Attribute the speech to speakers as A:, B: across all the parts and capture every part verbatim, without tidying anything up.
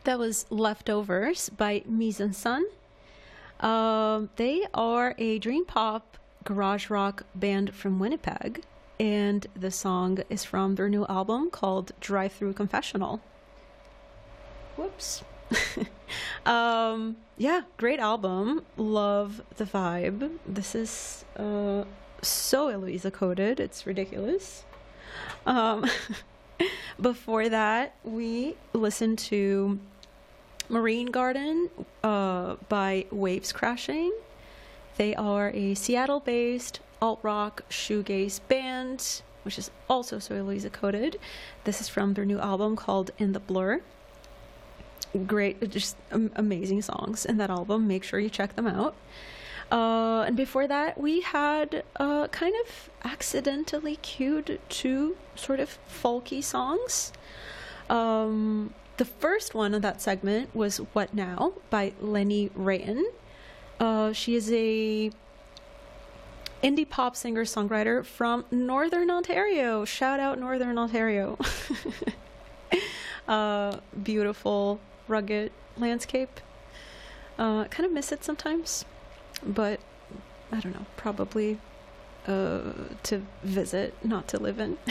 A: That was Leftovers by Mise en Scène. Um, they are a dream pop garage rock band from Winnipeg, and the song is from their new album called Drive Through Confessional. Whoops. um, yeah, great album. Love the vibe. This is uh, so Eloisa coded. It's ridiculous. Um, before that, we listened to Marine Garden uh, by Waves Crashing. They are a Seattle-based alt-rock shoegaze band, which is also so Eloisa coded. This is from their new album called In the Blur. Great, just um, amazing songs in that album. Make sure you check them out. Uh, and before that, we had uh, kind of accidentally queued two sort of folky songs. Um, the first one of that segment was What Now by Lenny Rayen. Uh, she is a indie pop singer-songwriter from Northern Ontario. Shout out Northern Ontario. uh, beautiful, rugged landscape. Uh, kind of miss it sometimes, but I don't know, probably uh, to visit, not to live in.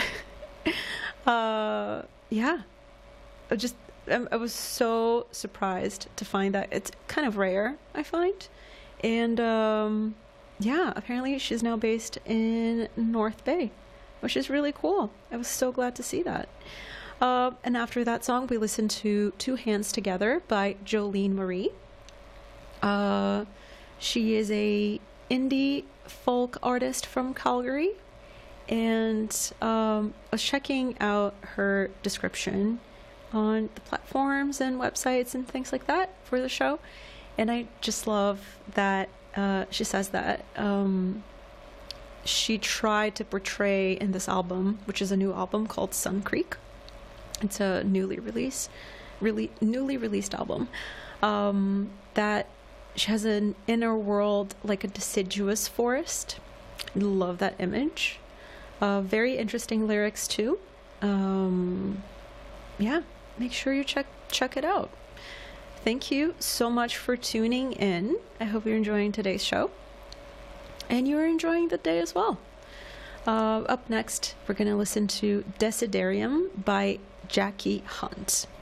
A: uh, yeah, I just I, I was so surprised to find that it's kind of rare, I find, and um, yeah, apparently she's now based in North Bay, which is really cool. I was so glad to see that. Uh, and after that song, we listened to Two Hands Together by Jolene Marie. Uh, she is a indie folk artist from Calgary, and um, I was checking out her description on the platforms and websites and things like that for the show, and I just love that uh, she says that um, she tried to portray in this album, which is a new album called Sun Creek. It's a newly released, really newly released album. Um, that she has an inner world like a deciduous forest. Love that image. Uh, very interesting lyrics too. Um, yeah, make sure you check check it out. Thank you so much for tuning in. I hope you're enjoying today's show, and you're enjoying the day as well. Uh, up next, we're going to listen to Desiderium by Jackie Hunt.